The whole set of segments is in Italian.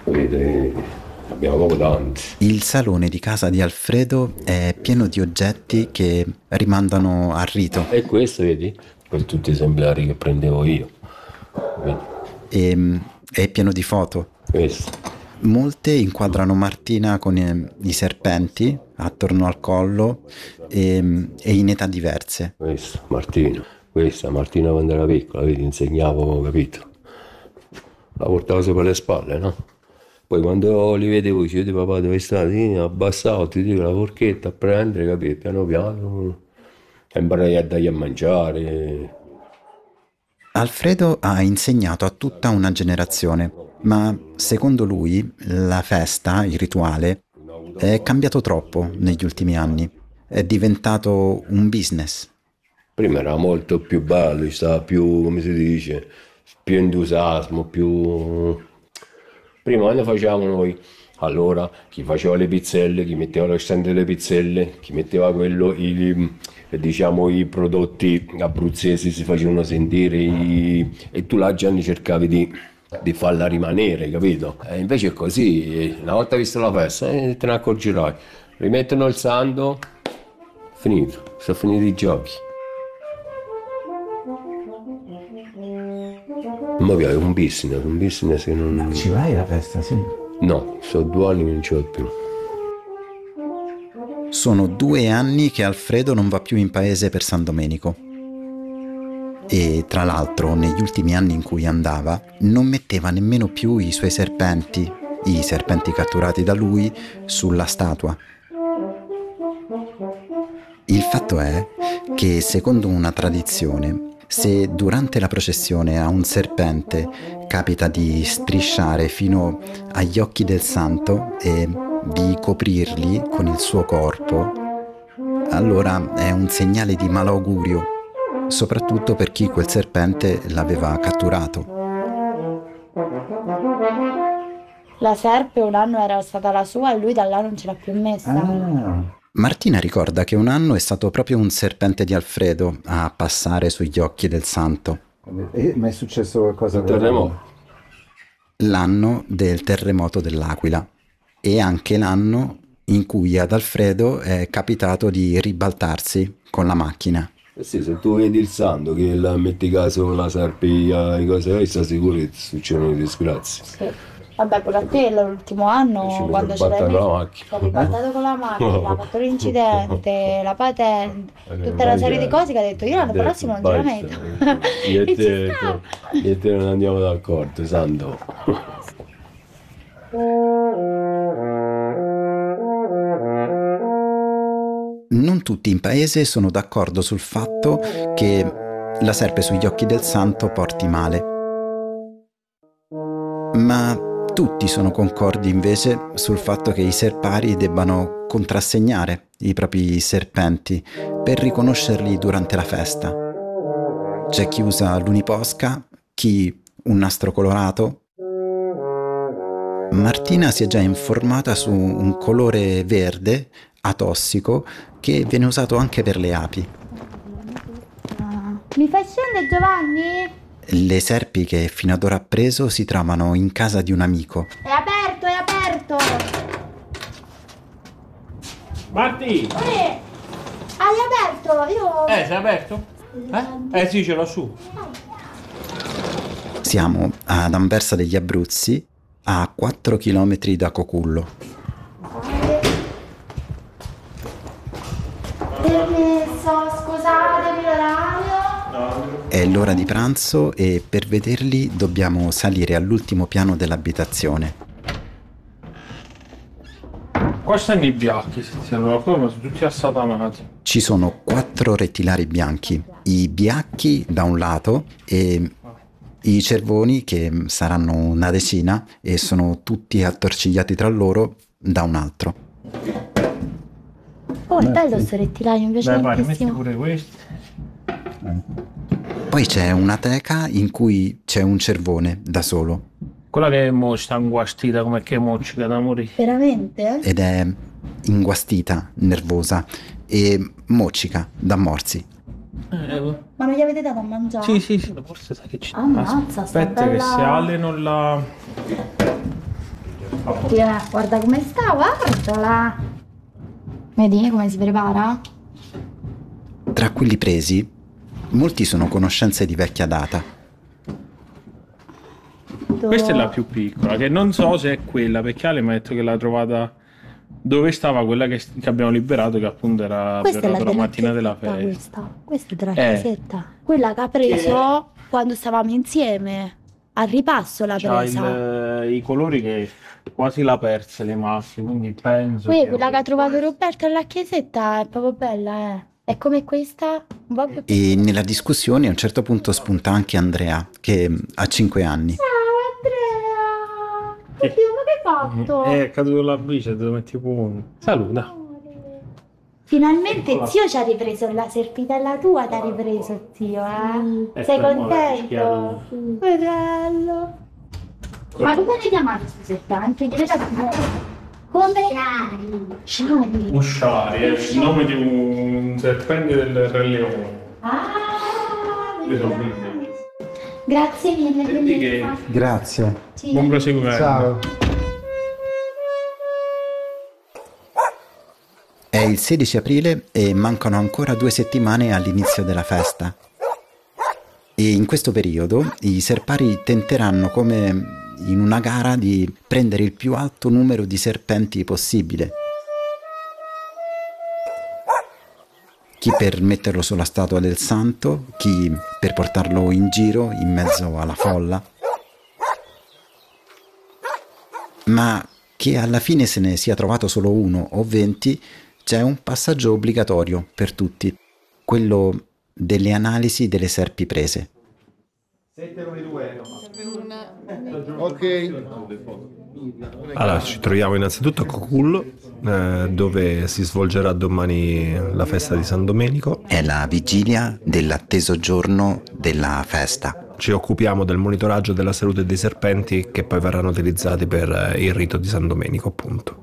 Vedi, abbiamo poco tanti. Il salone di casa di Alfredo è pieno di oggetti che rimandano al rito. E questo, vedi? Per tutti gli esemplari che prendevo io. Vedi? E è pieno di foto. Questo. Molte inquadrano Martina con i serpenti attorno al collo e in età diverse. Questo, Martina. Questa, Martina quando era piccola, vedi, insegnavo, capito? La portavo sopra le spalle, no? Poi quando li vedevo, dicevo, papà dove stai? Abbassavo, ti dico la forchetta a prendere, capito? Piano piano. E imparai a dargli a mangiare. Alfredo ha insegnato a tutta una generazione, ma secondo lui la festa, il rituale, è cambiato troppo negli ultimi anni. È diventato un business. Prima era molto più bello, ci stava più, come si dice, più entusiasmo, più... Prima quando facevamo noi, allora chi faceva le pizzelle, chi metteva lo stand delle pizzelle, chi metteva quello, diciamo i prodotti abruzzesi si facevano sentire e tu là Gianni cercavi di farla rimanere, capito? E invece è così, una volta vista la festa te ne accorgerai, rimettono il santo, finito, sono finiti i giochi. Ma piace un business che non... Ci vai alla festa, sì? No, sono 2 anni che non ci vado più. Sono 2 anni che Alfredo non va più in paese per San Domenico. E tra l'altro, negli ultimi anni in cui andava, non metteva nemmeno più i suoi serpenti, i serpenti catturati da lui, sulla statua. Il fatto è che, secondo una tradizione, se durante la processione a un serpente capita di strisciare fino agli occhi del santo e di coprirli con il suo corpo, allora è un segnale di malaugurio, soprattutto per chi quel serpente l'aveva catturato. La serpe un anno era stata la sua e lui da là non ce l'ha più messa. Ah. Martina ricorda che un anno è stato proprio un serpente di Alfredo a passare sugli occhi del santo. Ma è successo qualcosa? Il terremoto. L'anno del terremoto dell'Aquila e anche l'anno in cui ad Alfredo è capitato di ribaltarsi con la macchina. Eh sì, se tu vedi il santo che metti caso la serpe e cose, sta sicuro che ti succedono disgrazie. Sì. Vabbè, pure a te l'ultimo anno, quando ce l'hai messo, ti hai ribaltato con la macchina, ha fatto l'incidente, la patente, tutta una serie di cose che ha detto io l'anno prossimo non ce la metto. Io E ci sta. e te non andiamo d'accordo, santo. Non tutti in paese sono d'accordo sul fatto che la serpe sugli occhi del santo porti male. Ma tutti sono concordi invece sul fatto che i serpari debbano contrassegnare i propri serpenti per riconoscerli durante la festa. C'è chi usa l'uniposca, chi un nastro colorato. Martina si è già informata su un colore verde atossico che viene usato anche per le api. Mi fai scendere, Giovanni? Le serpi che fino ad ora ha preso si trovano in casa di un amico. È aperto, è aperto! Marti! Hai aperto? Io... Sei aperto? Sì, ce l'ho su. Siamo ad Anversa degli Abruzzi, a 4 chilometri da Cocullo. Permesso, scusatemi l'orario. È l'ora di pranzo e per vederli dobbiamo salire all'ultimo piano dell'abitazione. Qua stanno i bianchi, allora come sono tutti assatanati. Ci sono 4 rettilari bianchi, i biacchi da un lato e i cervoni, che saranno una decina e sono tutti attorcigliati tra loro, da un altro. Oh, è bello sto rettiliano, mi piace Dai, metti tantissimo. pure questi. Poi c'è una teca in cui c'è un cervone da solo Quella che mo sta inguastita come che moccica da morire. Veramente? ed è inguastita, nervosa e moccica da morsi. Ma non gli avete dato a mangiare? Sì, forse sai che ci Ammazza, sta aspetta che bella- si alleno la... Guarda come sta, guardala. Vedi come si prepara? Tra quelli presi, molti sono conoscenze di vecchia data. Questa è la più piccola, che non so se è quella, perché Ale mi ha detto che l'ha trovata dove stava quella che abbiamo liberato, che appunto era Questa per è la mattina della festa. Questa è della Eh. chiesetta. Quella che ha preso quando stavamo insieme. Al ripasso l'ha presa. C'ha i colori che quasi l'ha persa le macchine, quindi penso Quella che ha trovato Roberto alla chiesetta è proprio bella, eh. È come questa, un po' più E nella discussione a un certo punto spunta anche Andrea, che ha 5 anni. Ciao Andrea! Oddio, ma che hai fatto? È caduto la bici, devo mettere punto. Saluta. Finalmente zio ci ha ripreso la serpitella tua, ti ha ripreso zio, eh? Sei contento? Bello! Ma come le chiamate questi serpenti? Come? Sciari. Usciari è il nome di un serpente del Re Leone. Ah, Le sono belle. grazie mille, Senti che- bellissima. Grazie. Sì. Buon proseguimento. Ciao. È il 16 aprile e mancano ancora 2 settimane all'inizio della festa. E in questo periodo i serpari tenteranno, come in una gara, di prendere il più alto numero di serpenti possibile. Chi per metterlo sulla statua del santo, chi per portarlo in giro in mezzo alla folla. Ma che alla fine se ne sia trovato solo 1 o 20, c'è un passaggio obbligatorio per tutti, quello delle analisi delle serpi prese. Ok. Allora, ci troviamo innanzitutto a Cocul, dove si svolgerà domani la festa di San Domenico. È la vigilia dell'atteso giorno della festa. Ci occupiamo del monitoraggio della salute dei serpenti che poi verranno utilizzati per il rito di San Domenico, appunto.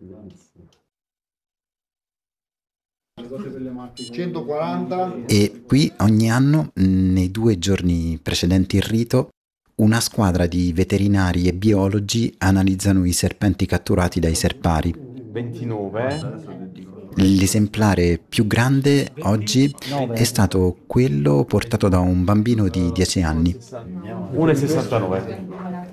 140. E qui ogni anno, nei 2 giorni precedenti il rito, una squadra di veterinari e biologi analizzano i serpenti catturati dai serpari. 29. L'esemplare più grande oggi è stato quello portato da un bambino di 10 anni. 1,69.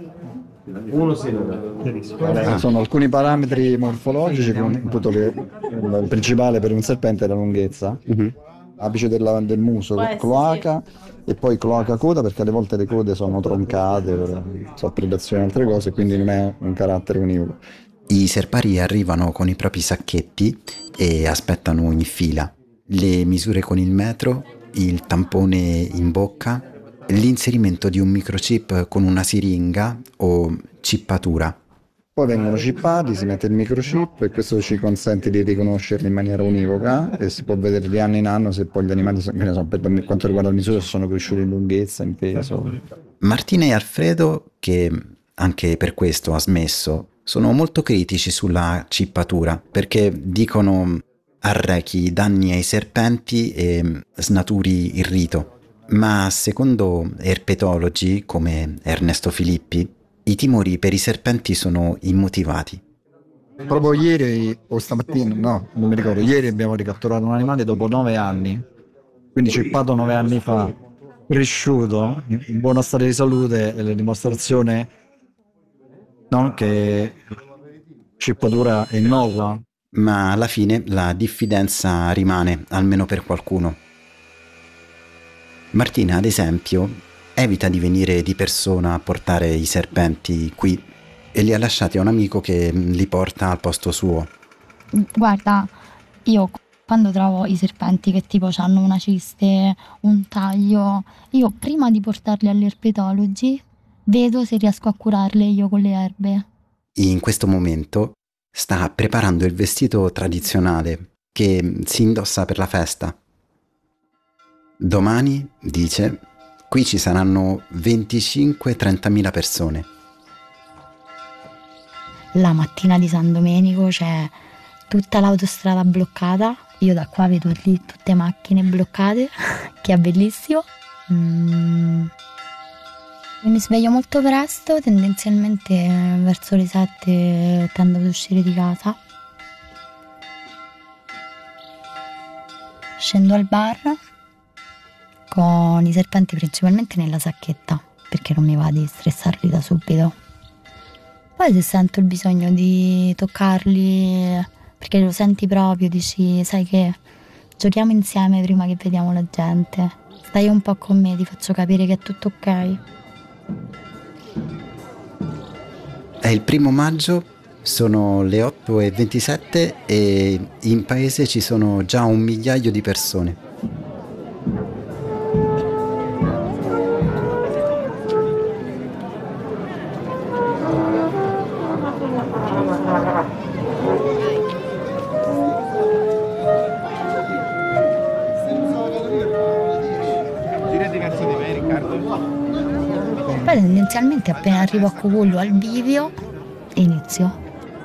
1,69. Sono alcuni parametri morfologici, appunto il principale per un serpente è la lunghezza, apice del muso, cloaca e poi cloaca coda, perché alle volte le code sono troncate per predazione e altre cose, quindi non è un carattere univoco. I serpari arrivano con i propri sacchetti e aspettano in fila. Le misure con il metro, il tampone in bocca, l'inserimento di un microchip con una siringa o chippatura. Poi vengono chippati, si mette il microchip e questo ci consente di riconoscerli in maniera univoca e si può vedere di anno in anno se poi gli animali, che ne so, per quanto riguarda la misura, sono cresciuti in lunghezza, in peso. Martina e Alfredo, che anche per questo ha smesso, sono molto critici sulla chippatura perché dicono arrechi danni ai serpenti e snaturi il rito. Ma secondo erpetologi come Ernesto Filippi, i timori per i serpenti sono immotivati. Proprio ieri o stamattina, no, non mi ricordo, ieri abbiamo ricatturato un animale dopo 9 anni, quindi cippato 9 anni fa, cresciuto, in buono stato di salute, e la dimostrazione, no, che cippatura è innocua. Ma alla fine la diffidenza rimane, almeno per qualcuno. Martina, ad esempio, evita di venire di persona a portare i serpenti qui e li ha lasciati a un amico che li porta al posto suo. Guarda, io quando trovo i serpenti che tipo hanno una ciste, un taglio, io prima di portarli agli erpetologi vedo se riesco a curarle io con le erbe. In questo momento sta preparando il vestito tradizionale che si indossa per la festa. Domani, dice, qui ci saranno 25-30.000 persone. La mattina di San Domenico c'è tutta l'autostrada bloccata, io da qua vedo lì tutte macchine bloccate, che è bellissimo. Mi sveglio molto presto, tendenzialmente verso le 7 tendo ad uscire di casa. Scendo al bar con i serpenti principalmente nella sacchetta, perché non mi va di stressarli da subito. Poi se sento il bisogno di toccarli, perché lo senti proprio, dici, sai che giochiamo insieme prima che vediamo la gente. Stai un po' con me, ti faccio capire che è tutto ok. È il 1° maggio, sono le 8:27 e in paese ci sono già 1 migliaio di persone. Poi tendenzialmente appena arrivo a Cogullo al bivio inizio.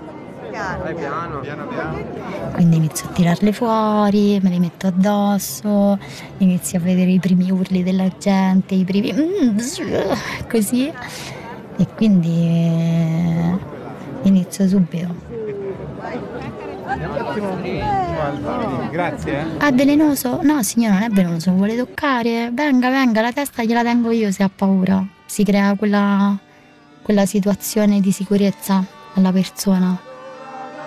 Quindi inizio a tirarle fuori, me le metto addosso, inizio a vedere i primi urli della gente, i primi così, e quindi inizio subito. Grazie. Ah, velenoso? No signora, non è velenoso, vuole toccare? Venga, la testa gliela tengo io se ha paura. Si crea quella situazione di sicurezza alla persona.